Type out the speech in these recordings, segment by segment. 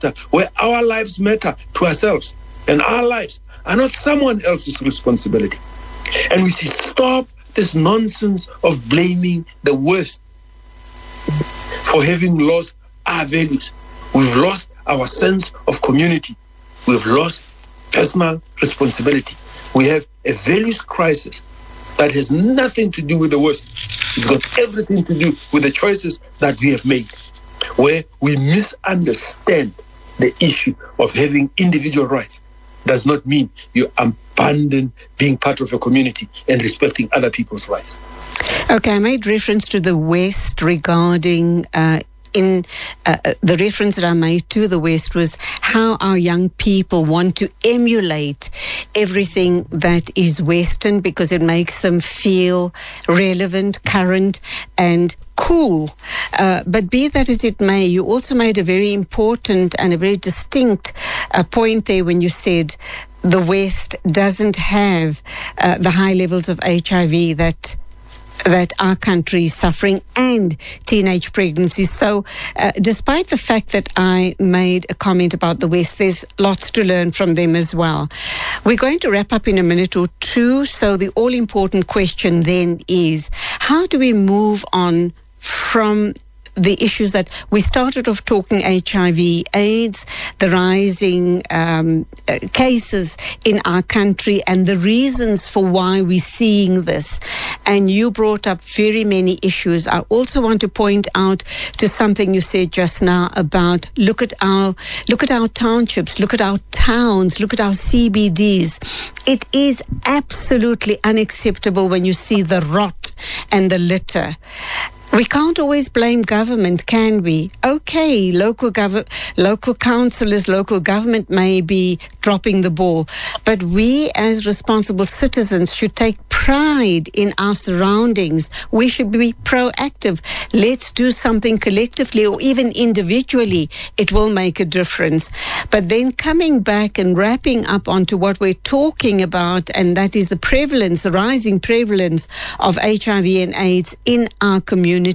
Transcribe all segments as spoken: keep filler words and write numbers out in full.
where our lives matter to ourselves, and our lives are not someone else's responsibility. And we should stop this nonsense of blaming the West for having lost our values. We've lost our sense of community. We've lost personal responsibility. We have a values crisis that has nothing to do with the West. It's got everything to do with the choices that we have made, where we misunderstand the issue of having individual rights. Does not mean you abandon being part of a community and respecting other people's rights. Okay, I made reference to the West regarding uh, in uh, the reference that I made to the West was how our young people want to emulate everything that is Western because it makes them feel relevant, current, and cool. Uh, but be that as it may, you also made a very important and a very distinct uh, point there when you said the West doesn't have uh, the high levels of H I V that that our country is suffering and teenage pregnancies. So uh, despite the fact that I made a comment about the West, there's lots to learn from them as well. We're going to wrap up in a minute or two. So the all-important question then is, how do we move on from the issues that we started off talking H I V, AIDS, the rising um, uh, cases in our country and the reasons for why we're seeing this. And you brought up very many issues. I also want to point out to something you said just now about look at our look at our townships, look at our towns, look at our C B Ds. It is absolutely unacceptable when you see the rot and the litter. We can't always blame government, can we? Okay, local gov- local councillors, local government may be dropping the ball, but we as responsible citizens should take pride in our surroundings. We should be proactive. Let's do something collectively or even individually. It will make a difference. But then coming back and wrapping up onto what we're talking about, and that is the prevalence, the rising prevalence of H I V and AIDS in our communities.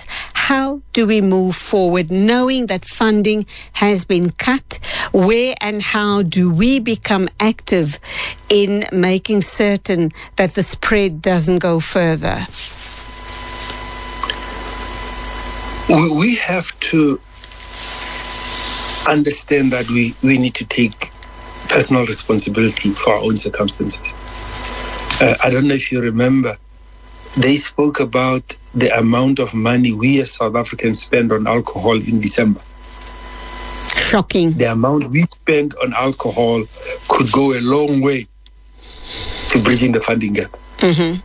How do we move forward knowing that funding has been cut? Where and how do we become active in making certain that the spread doesn't go further? We have to understand that we, we need to take personal responsibility for our own circumstances. Uh, I don't know if you remember, they spoke about the amount of money we as South Africans spend on alcohol in December. Shocking. The amount we spend on alcohol could go a long way to bridging the funding gap. Mm-hmm.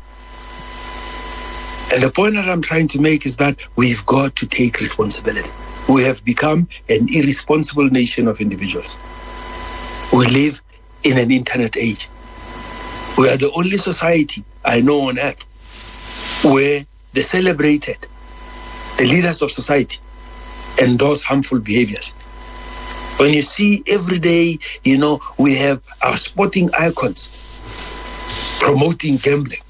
And the point that I'm trying to make is that we've got to take responsibility. We have become an irresponsible nation of individuals. We live in an internet age. We are the only society I know on earth where the celebrated, the leaders of society, endorse harmful behaviors. When you see every day, you know, we have our sporting icons promoting gambling.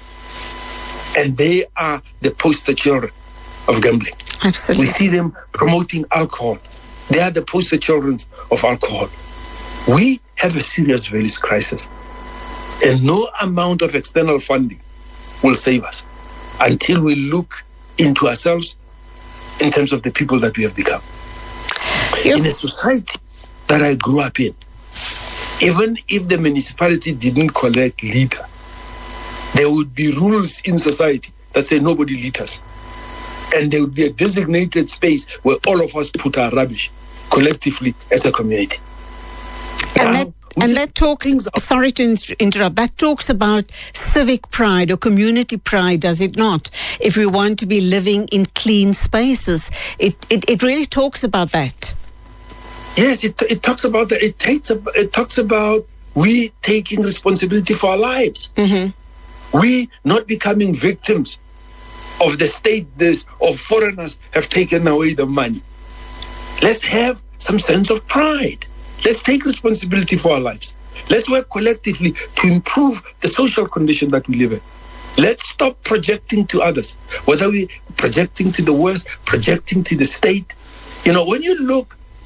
And they are the poster children of gambling. Absolutely. We see them promoting alcohol. They are the poster children of alcohol. We have a serious values crisis. And no amount of external funding will save us until we look into ourselves in terms of the people that we have become. Yep. In a society that I grew up in, even if the municipality didn't collect litter, there would be rules in society that say nobody litters. And there would be a designated space where all of us put our rubbish collectively as a community. And now, that And that talks, sorry to interrupt, that talks about civic pride or community pride, does it not? If we want to be living in clean spaces, it, it, it really talks about that. Yes, it, it talks about that. It, takes, it talks about we taking responsibility for our lives. Mm-hmm. We not becoming victims of the state this, of foreigners have taken away the money. Let's have some sense of pride. Let's take responsibility for our lives. Let's work collectively to improve the social condition that we live in. Let's stop projecting to others, whether we're projecting to the West, projecting to the state. You know, when you look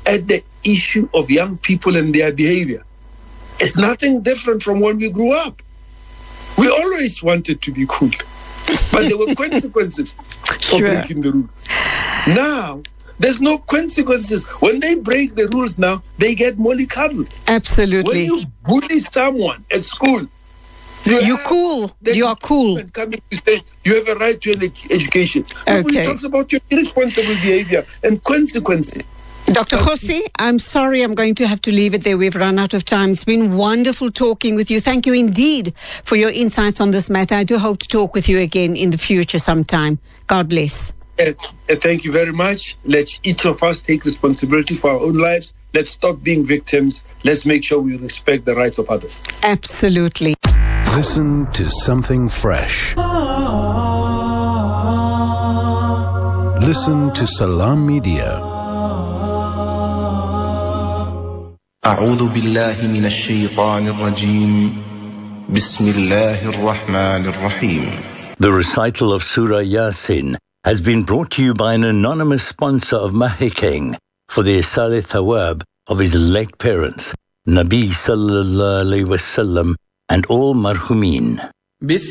at the issue of young people and their behavior. It's nothing different from when we grew up. We always wanted to be cool, but there were consequences for Sure. breaking the rules. Now, there's no consequences. When they break the rules now, they get mollycoddled. Absolutely. When you bully someone at school, you You're have cool. the You are cool. government coming to say you have a right to an ed- education. Nobody Okay. talks about your irresponsible behavior and consequences. Doctor Kgosi, I'm sorry I'm going to have to leave it there. We've run out of time. It's been wonderful talking with you. Thank you indeed for your insights on this matter. I do hope to talk with you again in the future sometime. God bless. Uh, uh, thank you very much. Let each of us take responsibility for our own lives. Let's stop being victims. Let's make sure we respect the rights of others. Absolutely. Listen to something fresh. Listen to Salam Media. أعوذ بالله من الشيطان الرجيم بسم الله الرحمن الرحيم. The recital of Surah Yasin has been brought to you by an anonymous sponsor of Mahikeng for the Isale Thawab of his late parents, Nabi Sallallahu Alaihi Wasallam and all marhumin.